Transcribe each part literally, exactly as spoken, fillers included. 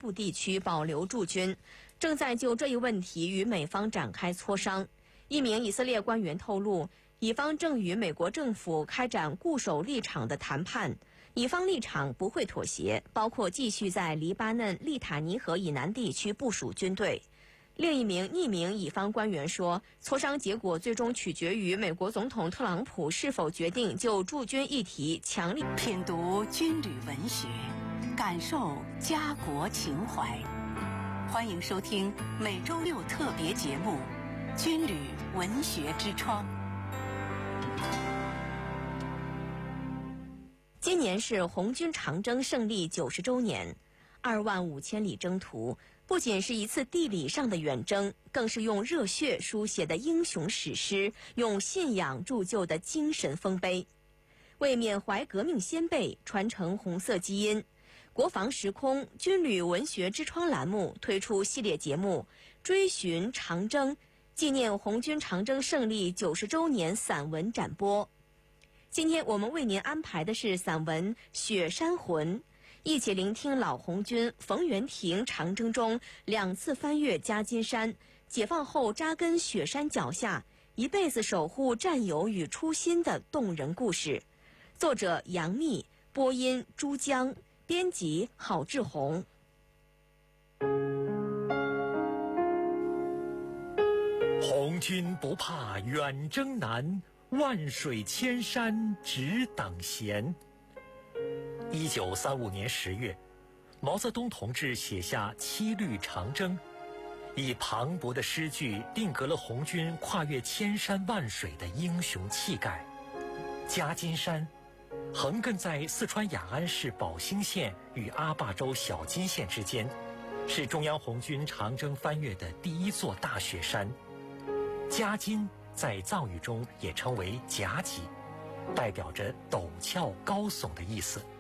部地区保留驻军，正在就这一问题与美方展开磋商。一名以色列官员透露，以方正与美国政府开展固守立场的谈判，以方立场不会妥协，包括继续在黎巴嫩利塔尼河以南地区部署军队。另一名匿名以方官员说，磋商结果最终取决于美国总统特朗普是否决定就驻军议题强力品读军旅文学，感受家国情怀。欢迎收听每周六特别节目《军旅文学之窗》。 今年是红军长征胜利九十周年，二万五千里征途不仅是一次地理上的远征，更是用热血书写的英雄史诗，用信仰铸就的精神丰碑。为缅怀革命先辈，传承红色基因，国防时空军旅文学之窗栏目推出系列节目《追寻长征》，纪念红军长征胜利九十周年散文展播。今天我们为您安排的是散文《雪山魂》，一起聆听老红军冯元廷长征中两次翻越夹金山，解放后扎根雪山脚下，一辈子守护战友与初心的动人故事。作者杨幂，播音朱江，编辑郝志红。 红军不怕远征难，万水千山只等闲。一九三五年十月，毛泽东同志写下七律长征，以磅礴的诗句定格了红军跨越千山万水的英雄气概。夹金山横亘在四川雅安市宝兴县与阿坝州小金县之间，是中央红军长征翻越的第一座大雪山。夹金在藏语中也称为夹脊，代表着陡峭高耸的意思。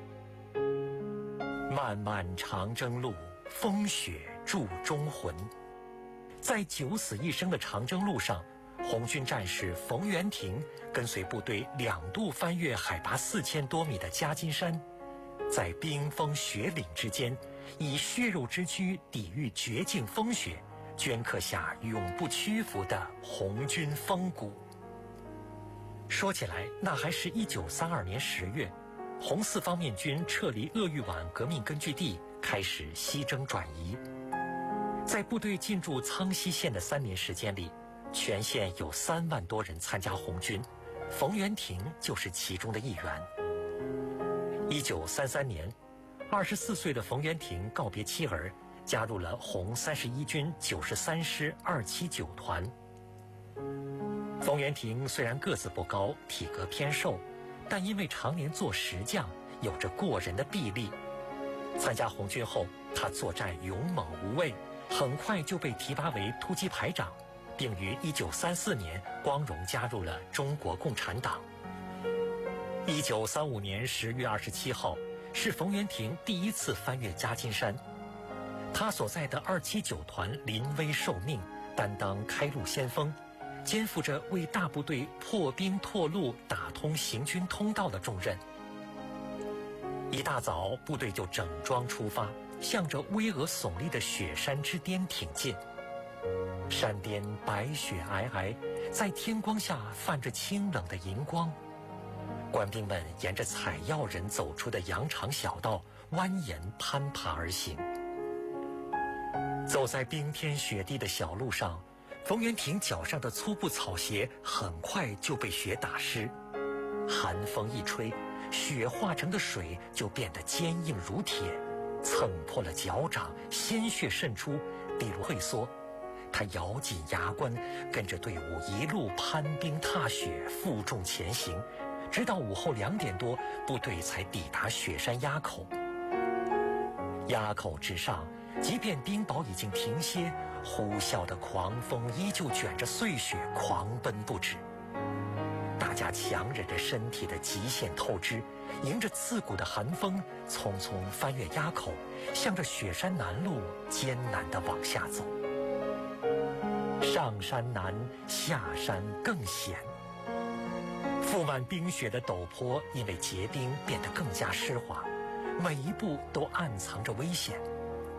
漫漫长征路，风雪铸忠魂。在九死一生的长征路上，红军战士冯元廷跟随部队两度翻越海拔四千多米的夹金山，在冰封雪岭之间，以血肉之躯抵御绝境风雪，镌刻下永不屈服的红军风骨。说起来，那还是一九三二年十月，红四方面军撤离鄂豫皖革命根据地，开始西征转移。在部队进驻苍溪县的三年时间里，全县有三万多人参加红军，冯元廷就是其中的一员。一九三三年，二十四岁的冯元廷告别妻儿，加入了红三十一军九十三师二七九团。冯元廷虽然个子不高，体格偏瘦，但因为常年做石匠，有着过人的臂力。参加红军后，他作战勇猛无畏，很快就被提拔为突击排长，并于一九三四年光荣加入了中国共产党。一九三五年十月二十七号，是冯元廷第一次翻越夹金山。他所在的二七九团临危受命，担当开路先锋，肩负着为大部队破冰拓路、打通行军通道的重任。一大早，部队就整装出发，向着巍峨耸立的雪山之巅挺进。山巅白雪皑皑，在天光下泛着清冷的银光。官兵们沿着采药人走出的羊肠小道蜿蜒攀爬而行。走在冰天雪地的小路上，冯元廷脚上的粗布草鞋很快就被雪打湿。寒风一吹，雪化成的水就变得坚硬如铁，蹭破了脚掌，鲜血渗出，地路退缩。他咬紧牙关，跟着队伍一路攀冰踏雪，负重前行，直到午后两点多，部队才抵达雪山垭口。垭口之上，即便冰雹已经停歇，呼啸的狂风依旧卷着碎雪狂奔不止。大家强忍着身体的极限透支，迎着刺骨的寒风，匆匆翻越垭口，向着雪山南路艰难地往下走。上山难，下山更险。覆满冰雪的陡坡因为结冰变得更加湿滑，每一步都暗藏着危险。